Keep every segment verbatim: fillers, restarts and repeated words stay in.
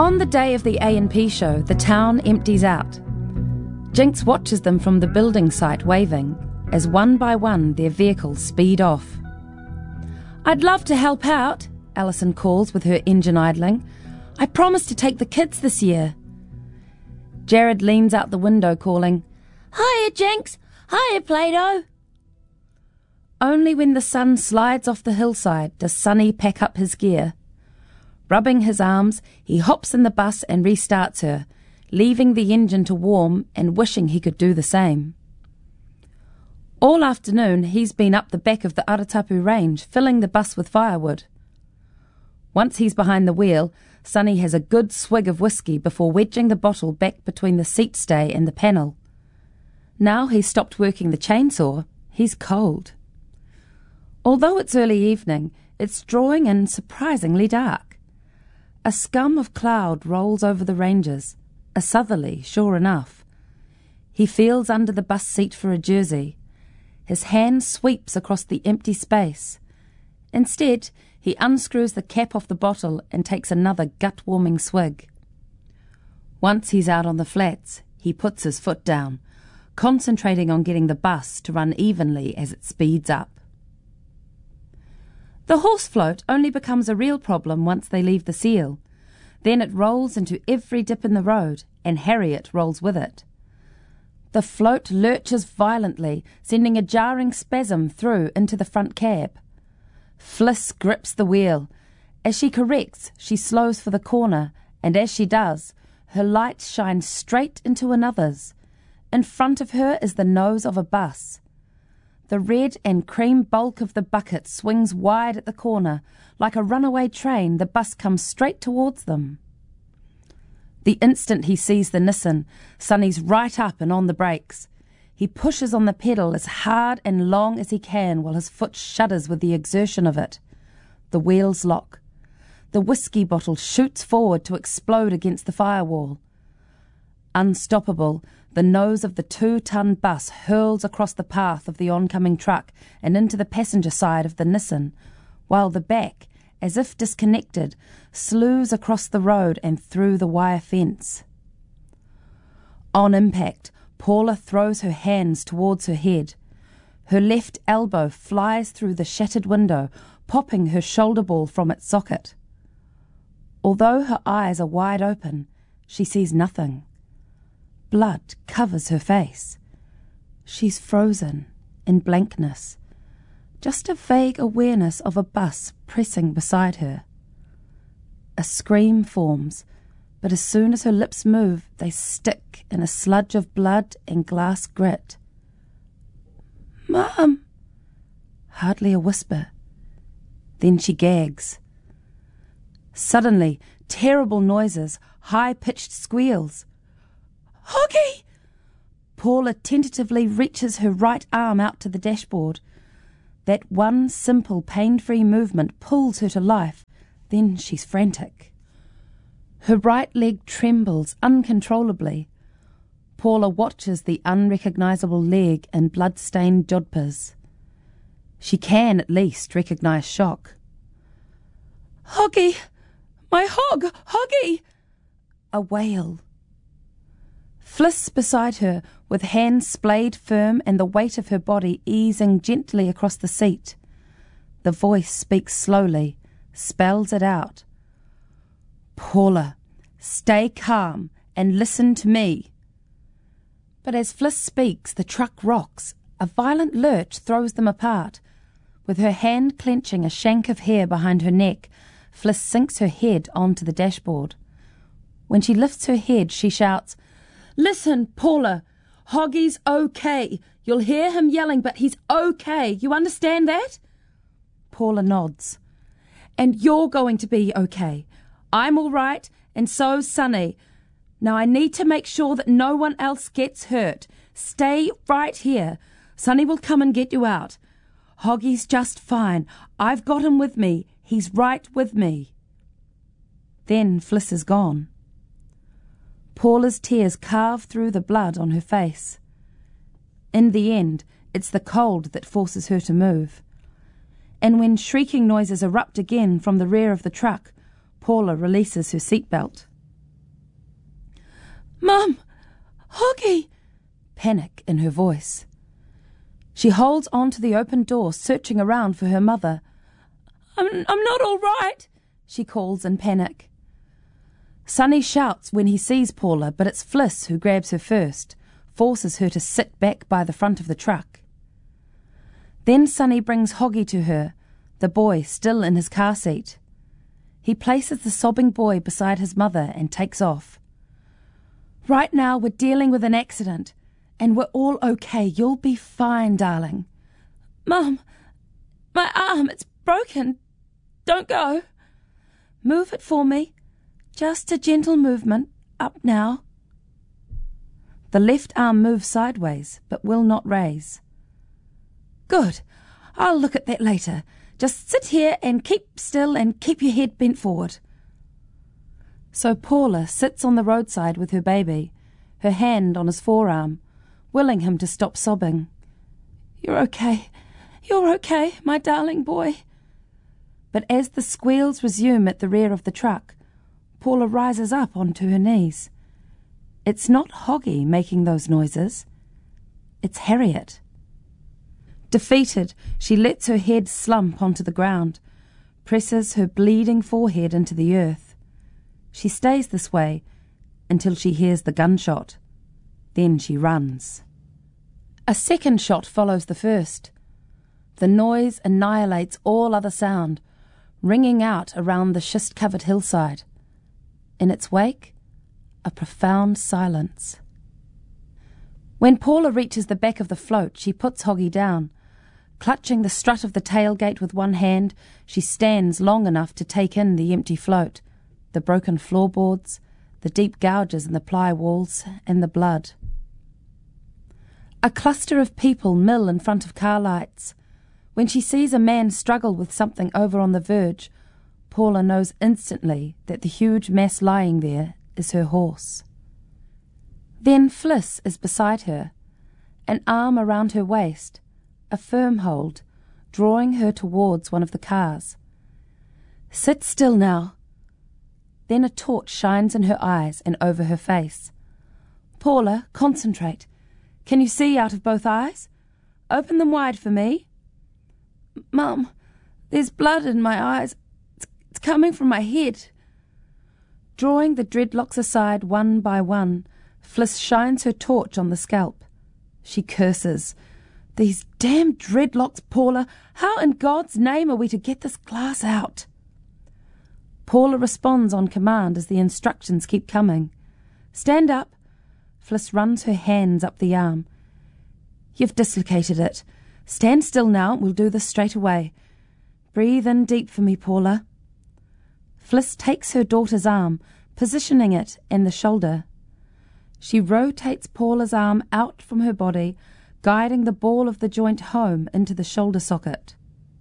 On the day of the A and P show, the town empties out. Jinx watches them from the building site waving, as one by one their vehicles speed off. "I'd love to help out," Alison calls with her engine idling. "I promised to take the kids this year." Jared leans out the window calling, "Hiya, Jinx! Hiya, Play-Doh!" Only when the sun slides off the hillside does Sonny pack up his gear. Rubbing his arms, he hops in the bus and restarts her, leaving the engine to warm and wishing he could do the same. All afternoon he's been up the back of the Aratapu range, filling the bus with firewood. Once he's behind the wheel, Sonny has a good swig of whiskey before wedging the bottle back between the seat stay and the panel. Now he's stopped working the chainsaw, he's cold. Although it's early evening, it's drawing in surprisingly dark. A scum of cloud rolls over the ranges, a southerly, sure enough. He feels under the bus seat for a jersey. His hand sweeps across the empty space. Instead, he unscrews the cap off the bottle and takes another gut-warming swig. Once he's out on the flats, he puts his foot down, concentrating on getting the bus to run evenly as it speeds up. The horse float only becomes a real problem once they leave the seal. Then it rolls into every dip in the road, and Harriet rolls with it. The float lurches violently, sending a jarring spasm through into the front cab. Fliss grips the wheel. As she corrects, she slows for the corner, and as she does, her light shines straight into another's. In front of her is the nose of a bus. The red and cream bulk of the bucket swings wide at the corner. Like a runaway train, the bus comes straight towards them. The instant he sees the Nissan, Sonny's right up and on the brakes. He pushes on the pedal as hard and long as he can while his foot shudders with the exertion of it. The wheels lock. The whiskey bottle shoots forward to explode against the firewall. Unstoppable, the nose of the two-ton bus hurls across the path of the oncoming truck and into the passenger side of the Nissan, while the back, as if disconnected, slews across the road and through the wire fence. On impact, Paula throws her hands towards her head. Her left elbow flies through the shattered window, popping her shoulder ball from its socket. Although her eyes are wide open, she sees nothing. Blood covers her face. She's frozen in blankness, just a vague awareness of a bus pressing beside her. A scream forms, but as soon as her lips move, they stick in a sludge of blood and glass grit. "Mum!" Hardly a whisper. Then she gags. Suddenly, terrible noises, high-pitched squeals. "Hoggy!" Paula tentatively reaches her right arm out to the dashboard. That one simple, pain-free movement pulls her to life. Then she's frantic. Her right leg trembles uncontrollably. Paula watches the unrecognisable leg in blood-stained jodhpurs. She can at least recognise shock. "Hoggy! My hog! Hoggy!" A wail. Fliss beside her, with hands splayed firm and the weight of her body easing gently across the seat. The voice speaks slowly, spells it out. "Paula, stay calm and listen to me." But as Fliss speaks, the truck rocks. A violent lurch throws them apart. With her hand clenching a shank of hair behind her neck, Fliss sinks her head onto the dashboard. When she lifts her head, she shouts, "Listen, Paula, Hoggy's okay. You'll hear him yelling, but he's okay. You understand that?" Paula nods. "And you're going to be okay. I'm all right, and so's Sonny. Now I need to make sure that no one else gets hurt. Stay right here. Sonny will come and get you out. Hoggy's just fine. I've got him with me. He's right with me." Then Fliss is gone. Paula's tears carve through the blood on her face. In the end, it's the cold that forces her to move. And when shrieking noises erupt again from the rear of the truck, Paula releases her seatbelt. Mum! Hoggy! Panic in her voice. She holds on to the open door, searching around for her mother. I'm, I'm not all right, she calls in panic. Sonny shouts when he sees Paula, but it's Fliss who grabs her first, forces her to sit back by the front of the truck. Then Sonny brings Hoggy to her, the boy still in his car seat. He places the sobbing boy beside his mother and takes off. Right now we're dealing with an accident, and we're all okay. You'll be fine, darling. Mum, my arm, it's broken. Don't go. Move it for me. Just a gentle movement. Up now. The left arm moves sideways, but will not raise. Good. I'll look at that later. Just sit here and keep still and keep your head bent forward. So Paula sits on the roadside with her baby, her hand on his forearm, willing him to stop sobbing. You're okay. You're okay, my darling boy. But as the squeals resume at the rear of the truck, Paula rises up onto her knees. It's not Hoggy making those noises. It's Harriet. Defeated, she lets her head slump onto the ground, presses her bleeding forehead into the earth. She stays this way until she hears the gunshot. Then she runs. A second shot follows the first. The noise annihilates all other sound, ringing out around the schist-covered hillside. In its wake, a profound silence. When Paula reaches the back of the float, she puts Hoggy down. Clutching the strut of the tailgate with one hand, she stands long enough to take in the empty float, the broken floorboards, the deep gouges in the ply walls, and the blood. A cluster of people mill in front of car lights. When she sees a man struggle with something over on the verge, Paula knows instantly that the huge mass lying there is her horse. Then Fliss is beside her, an arm around her waist, a firm hold, drawing her towards one of the cars. Sit still now. Then a torch shines in her eyes and over her face. Paula, concentrate. Can you see out of both eyes? Open them wide for me. Mum, there's blood in my eyes. It's, it's coming from my head. Drawing the dreadlocks aside one by one, Fliss shines her torch on the scalp. She curses. These damn dreadlocks, Paula. How in God's name are we to get this glass out? Paula responds on command as the instructions keep coming. Stand up. Fliss runs her hands up the arm. You've dislocated it. Stand still now, we'll do this straight away. Breathe in deep for me, Paula. Fliss takes her daughter's arm, positioning it in the shoulder. She rotates Paula's arm out from her body, guiding the ball of the joint home into the shoulder socket.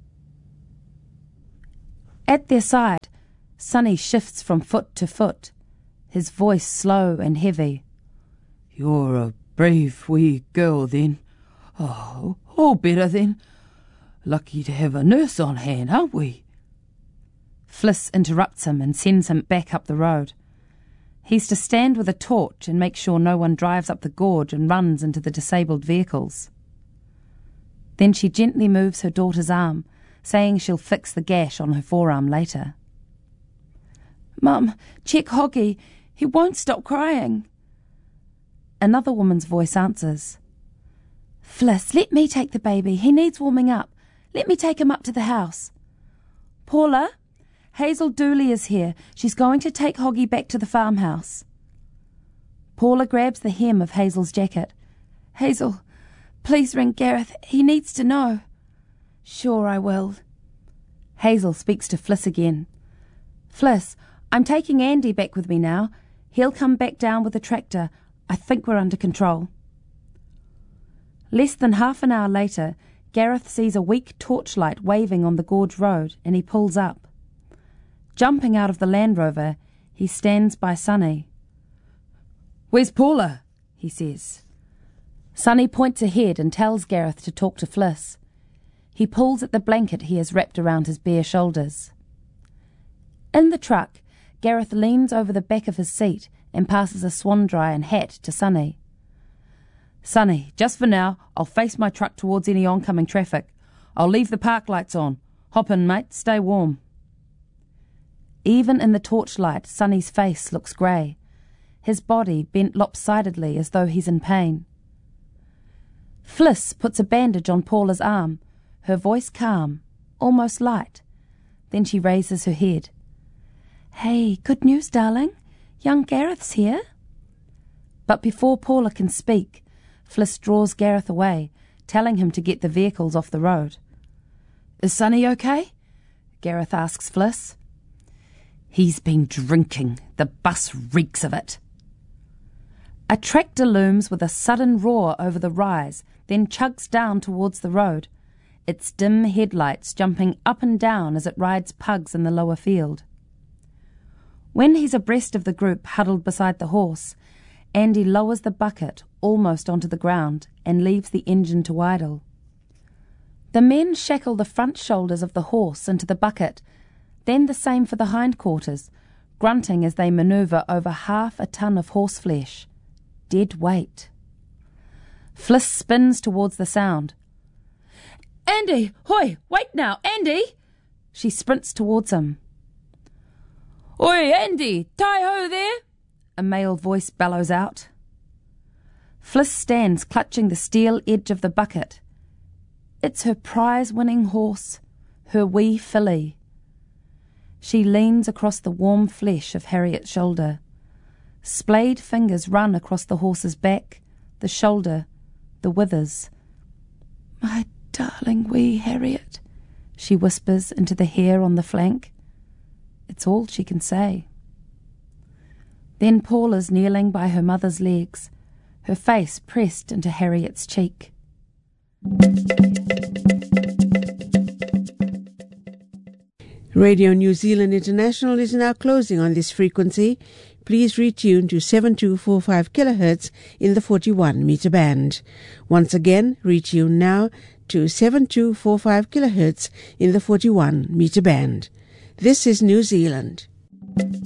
At their side, Sonny shifts from foot to foot, his voice slow and heavy. You're a brave wee girl, then. Oh, all better, then. Lucky to have a nurse on hand, aren't we? Fliss interrupts him and sends him back up the road. He's to stand with a torch and make sure no one drives up the gorge and runs into the disabled vehicles. Then she gently moves her daughter's arm, saying she'll fix the gash on her forearm later. Mum, check Hoggy. He won't stop crying. Another woman's voice answers. Fliss, let me take the baby. He needs warming up. Let me take him up to the house. Paula, Hazel Dooley is here. She's going to take Hoggy back to the farmhouse. Paula grabs the hem of Hazel's jacket. Hazel, please ring Gareth. He needs to know. Sure, I will. Hazel speaks to Fliss again. Fliss, I'm taking Andy back with me now. He'll come back down with the tractor. I think we're under control. Less than half an hour later, Gareth sees a weak torchlight waving on the gorge road, and he pulls up. Jumping out of the Land Rover, he stands by Sonny. Where's Paula? He says. Sonny points ahead and tells Gareth to talk to Fliss. He pulls at the blanket he has wrapped around his bare shoulders. In the truck, Gareth leans over the back of his seat and passes a swan-dry and hat to Sonny. Sonny, just for now, I'll face my truck towards any oncoming traffic. I'll leave the park lights on. Hop in, mate, stay warm. Even in the torchlight, Sonny's face looks grey, his body bent lopsidedly as though he's in pain. Fliss puts a bandage on Paula's arm, her voice calm, almost light. Then she raises her head. Hey, good news, darling. Young Gareth's here. But before Paula can speak, Fliss draws Gareth away, telling him to get the vehicles off the road. Is Sonny okay? Gareth asks Fliss. He's been drinking. The bus reeks of it. A tractor looms with a sudden roar over the rise, then chugs down towards the road, its dim headlights jumping up and down as it rides pugs in the lower field. When he's abreast of the group huddled beside the horse, Andy lowers the bucket almost onto the ground and leaves the engine to idle. The men shackle the front shoulders of the horse into the bucket, then the same for the hindquarters, grunting as they manoeuvre over half a ton of horseflesh. Dead weight. Fliss spins towards the sound. Andy! Hoi! Wait now! Andy! She sprints towards him. Oi, Andy! Ty-ho there! A male voice bellows out. Fliss stands clutching the steel edge of the bucket. It's her prize-winning horse, her wee filly. She leans across the warm flesh of Harriet's shoulder. Splayed fingers run across the horse's back, the shoulder, the withers. My darling wee Harriet, she whispers into the hair on the flank. It's all she can say. Then Paula's kneeling by her mother's legs, her face pressed into Harriet's cheek. Radio New Zealand International is now closing on this frequency. Please retune to seven two four five kilohertz in the forty-one meter band. Once again, retune now to seven two four five kilohertz in the forty-one meter band. This is New Zealand.